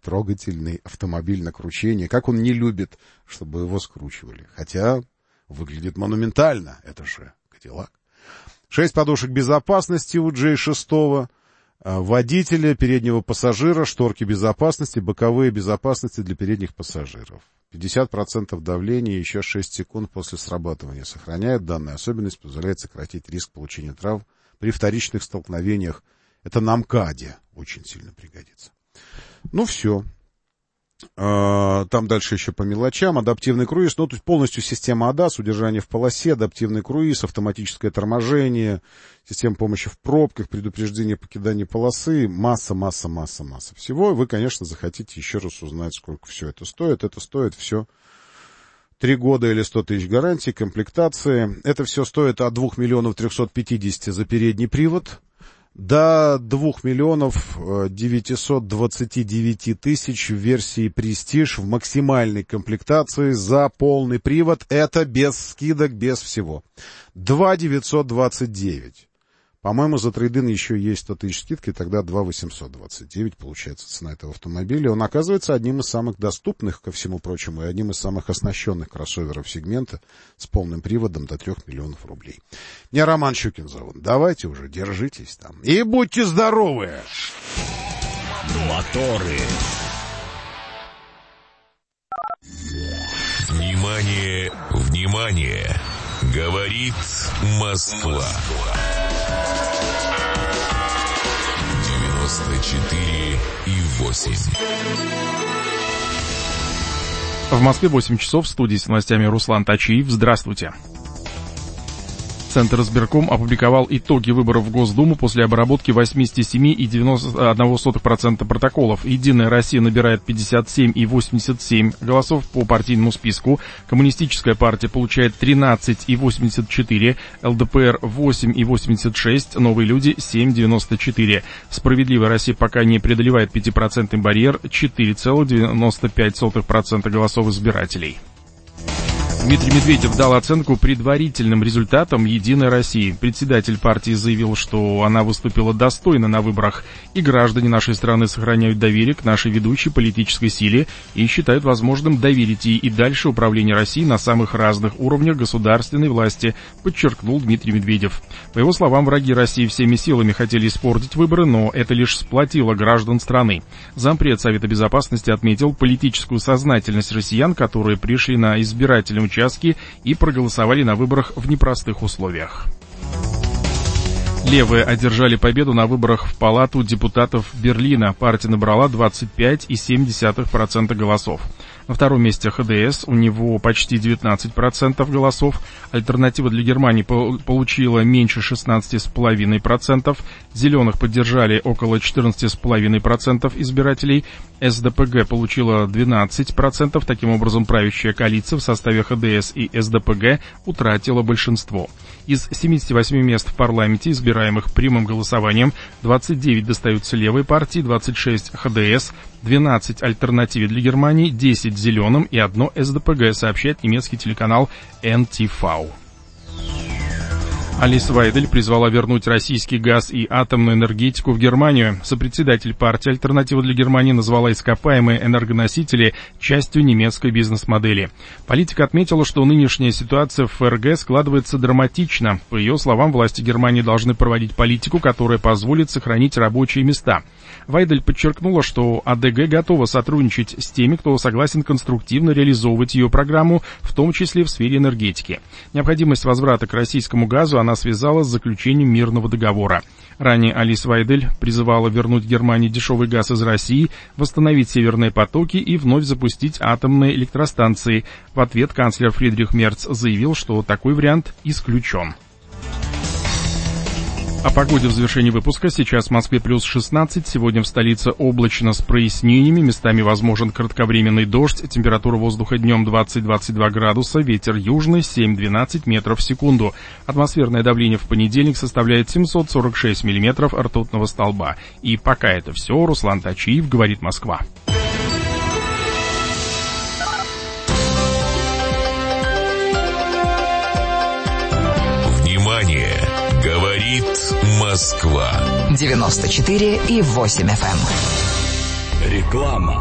трогательный автомобиль на кручение. Как он не любит, чтобы его скручивали. Хотя выглядит монументально. Это же Кадиллак. 6 подушек безопасности у J6. Водителя, переднего пассажира, шторки безопасности, боковые безопасности для передних пассажиров. 50% давления еще 6 секунд после срабатывания. Сохраняет данную особенность, позволяет сократить риск получения травм при вторичных столкновениях. Это на МКАДе очень сильно пригодится. Ну, все. Там дальше еще по мелочам. Адаптивный круиз. Ну, то есть полностью система ADAS, удержание в полосе, адаптивный круиз, автоматическое торможение, система помощи в пробках, предупреждение покидания полосы. Масса всего. Вы, конечно, захотите еще раз узнать, сколько все это стоит. Это стоит все 3 года или 100 тысяч гарантии, комплектации. Это все стоит от 2 миллионов 350 за передний привод до 2 миллионов 929 тысяч в версии Prestige в максимальной комплектации за полный привод. Это без скидок, без всего. 2 929. По-моему, за трейд-ин еще есть 100 тысяч скидки, тогда 2 829 получается цена этого автомобиля. Он оказывается одним из самых доступных, ко всему прочему, и одним из самых оснащенных кроссоверов сегмента с полным приводом до 3 миллионов рублей. Меня Роман Щукин зовут. Давайте уже, держитесь там. И будьте здоровы! Моторы. Внимание, внимание! Говорит Москва. 94,8. В Москве 8 часов. В студии с новостями Руслан Тачиев. Здравствуйте. Центр избирком опубликовал итоги выборов в Госдуму после обработки 87,91% протоколов. Единая Россия набирает 57,87 голосов по партийному списку. Коммунистическая партия получает 13,84, ЛДПР 8,86, Новые люди 7,94. Справедливая Россия пока не преодолевает 5% барьер, 4,95% голосов избирателей. Дмитрий Медведев дал оценку предварительным результатам «Единой России». Председатель партии заявил, что она выступила достойно на выборах, и граждане нашей страны сохраняют доверие к нашей ведущей политической силе и считают возможным доверить ей и дальше управление Россией на самых разных уровнях государственной власти, подчеркнул Дмитрий Медведев. По его словам, враги России всеми силами хотели испортить выборы, но это лишь сплотило граждан страны. Зампред Совета Безопасности отметил политическую сознательность россиян, которые пришли на избирательные участки и проголосовали на выборах в непростых условиях. Левые одержали победу на выборах в Палату депутатов Берлина. Партия набрала 25,7% голосов. На втором месте ХДС, у него почти 19% голосов. Альтернатива для Германии получила меньше 16,5%. Зеленых поддержали около 14,5% избирателей. СДПГ получила 12%. Таким образом, правящая коалиция в составе ХДС и СДПГ утратила большинство. Из 78 мест в парламенте, избираемых прямым голосованием, 29 достаются левой партии, 26 ХДС, 12 альтернативе для Германии, 10 зеленым и 1 СДПГ, сообщает немецкий телеканал НТВ. Алис Вайдель призвала вернуть российский газ и атомную энергетику в Германию. Сопредседатель партии «Альтернатива для Германии» назвала ископаемые энергоносители частью немецкой бизнес-модели. Политика отметила, что нынешняя ситуация в ФРГ складывается драматично. По ее словам, власти Германии должны проводить политику, которая позволит сохранить рабочие места. Вайдель подчеркнула, что АДГ готова сотрудничать с теми, кто согласен конструктивно реализовывать ее программу, в том числе в сфере энергетики. Необходимость возврата к российскому газу она связала с заключением мирного договора. Ранее Алис Вайдель призывала вернуть Германии дешевый газ из России, восстановить северные потоки и вновь запустить атомные электростанции. В ответ канцлер Фридрих Мерц заявил, что такой вариант исключен. О погоде в завершении выпуска. Сейчас в Москве плюс 16, сегодня в столице облачно с прояснениями, местами возможен кратковременный дождь, температура воздуха днем 20-22 градуса, ветер южный 7-12 метров в секунду. Атмосферное давление в понедельник составляет 746 миллиметров ртутного столба. И пока это все, Руслан Тачиев, говорит Москва. Внимание! Говорит Москва. 94,8 FM. Реклама.